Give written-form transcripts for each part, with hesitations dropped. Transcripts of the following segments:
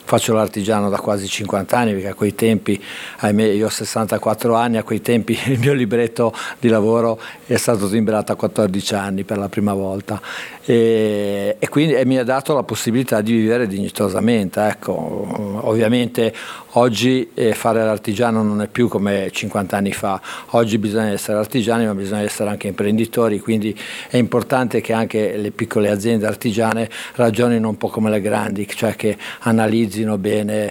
faccio l'artigiano da quasi 50 anni, perché a quei tempi, ahimè, io ho 64 anni, a quei tempi il mio libretto di lavoro è stato timbrato a 14 anni per la prima volta, e quindi mi ha dato la possibilità di vivere dignitosamente. Ecco, ovviamente oggi fare l'artigiano non è più come 50 anni fa, oggi bisogna essere artigiani ma bisogna essere anche imprenditori, quindi è importante che anche le piccole aziende artigiane ragionino un po' come le grandi, cioè che analizzino bene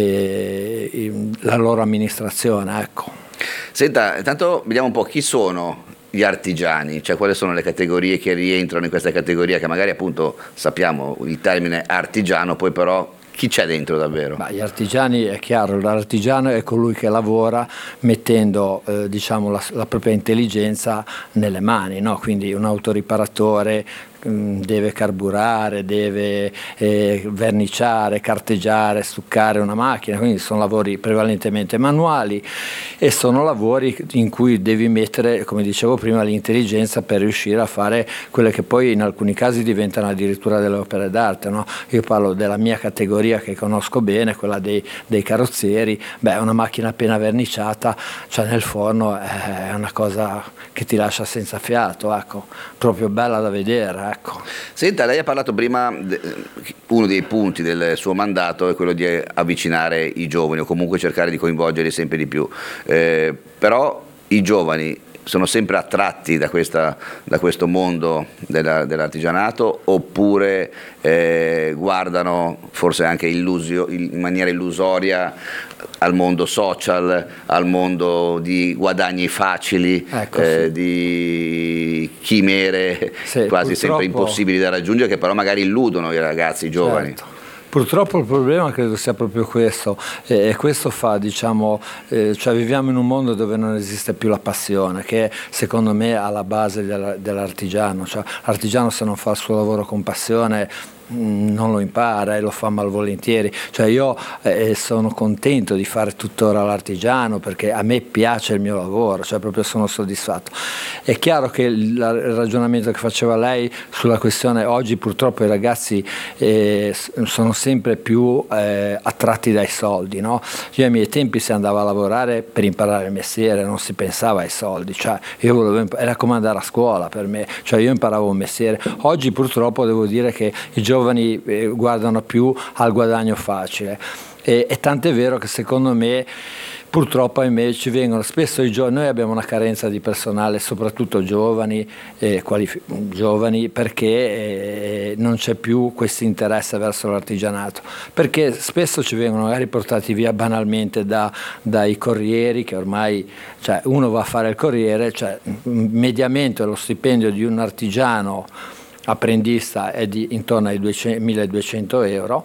la loro amministrazione. Ecco. Senta, intanto vediamo un po' chi sono gli artigiani, cioè quali sono le categorie che rientrano in questa categoria, che magari appunto sappiamo il termine artigiano, poi però chi c'è dentro davvero? Ma gli artigiani, è chiaro, l'artigiano è colui che lavora mettendo diciamo la propria intelligenza nelle mani, no? Quindi un autoriparatore deve carburare, deve verniciare, carteggiare, stuccare una macchina, quindi sono lavori prevalentemente manuali e sono lavori in cui devi mettere, come dicevo prima, l'intelligenza per riuscire a fare quelle che poi in alcuni casi diventano addirittura delle opere d'arte, no? Io parlo della mia categoria che conosco bene, quella dei carrozzieri. Una macchina appena verniciata, cioè nel forno, è una cosa che ti lascia senza fiato, ecco, proprio bella da vedere. Ecco. Senta, lei ha parlato prima, uno dei punti del suo mandato è quello di avvicinare i giovani o comunque cercare di coinvolgerli sempre di più, però i giovani sono sempre attratti da questo mondo dell'artigianato, oppure guardano forse anche in maniera illusoria al mondo social, al mondo di guadagni facili, ecco, sì. Di chimere, sì, quasi sempre impossibili da raggiungere, che però magari illudono i ragazzi, i giovani. Certo. Purtroppo il problema credo sia proprio questo, e questo fa, diciamo, cioè viviamo in un mondo dove non esiste più la passione, che sono me alla base dell'artigiano, cioè l'artigiano se non fa il suo lavoro con passione non lo impara e lo fa malvolentieri. Cioè io sono contento di fare tuttora l'artigiano perché a me piace il mio lavoro, cioè proprio sono soddisfatto. È chiaro che il ragionamento che faceva lei sulla questione, oggi purtroppo i ragazzi sono sempre più attratti dai soldi, no? Io ai miei tempi si andava a lavorare per imparare il mestiere, non si pensava ai soldi, cioè era come andare a scuola per me, cioè io imparavo un mestiere. Oggi purtroppo devo dire che i giovani guardano più al guadagno facile, e tant'è vero che secondo me purtroppo ahimè ci vengono spesso noi abbiamo una carenza di personale, soprattutto giovani, perché non c'è più questo interesse verso l'artigianato, perché spesso ci vengono magari portati via banalmente dai corrieri, che ormai, cioè uno va a fare il corriere, cioè mediamente lo stipendio di un artigiano apprendista è di intorno ai 1.200 euro.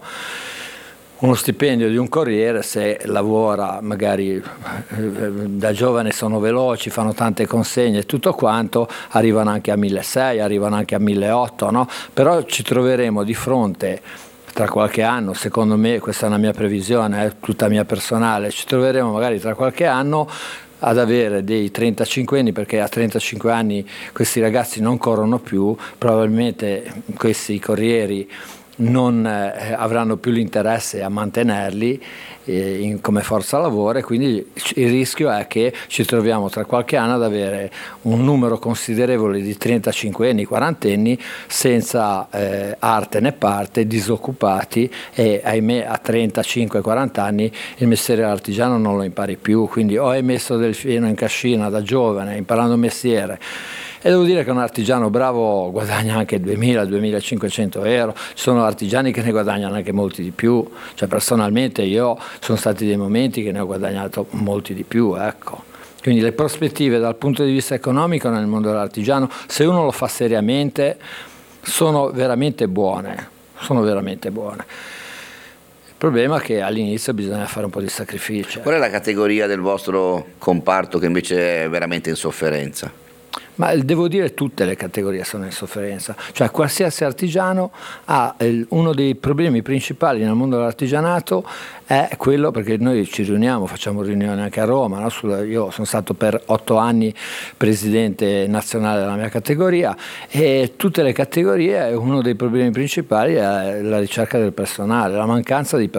Uno stipendio di un corriere, se lavora magari da giovane, sono veloci, fanno tante consegne e tutto quanto, arrivano anche a 1.600, arrivano anche a 1.800, no? Però ci troveremo di fronte tra qualche anno, secondo me, questa è una mia previsione, è tutta mia personale, ci troveremo magari tra qualche anno ad avere dei 35 anni, perché a 35 anni questi ragazzi non corrono più, probabilmente questi corrieri non avranno più l'interesse a mantenerli come forza lavoro, e quindi il rischio è che ci troviamo tra qualche anno ad avere un numero considerevole di 35 anni, 40 anni senza arte né parte, disoccupati, e ahimè a 35-40 anni il mestiere dell'artigiano non lo impari più, quindi o hai messo del fieno in cascina da giovane imparando un mestiere. E devo dire che un artigiano bravo guadagna anche 2.000-2.500 euro, ci sono artigiani che ne guadagnano anche molti di più, cioè personalmente io sono stati dei momenti che ne ho guadagnato molti di più, ecco. Quindi le prospettive dal punto di vista economico nel mondo dell'artigiano, se uno lo fa seriamente, sono veramente buone, Il problema è che all'inizio bisogna fare un po' di sacrificio. Qual è la categoria del vostro comparto che invece è veramente in sofferenza? Ma devo dire tutte le categorie sono in sofferenza, cioè qualsiasi artigiano ha uno dei problemi principali nel mondo dell'artigianato è quello, perché noi ci riuniamo, facciamo riunioni anche a Roma, no? Io sono stato per 8 anni presidente nazionale della mia categoria, e tutte le categorie uno dei problemi principali è la ricerca del personale, la mancanza di personale.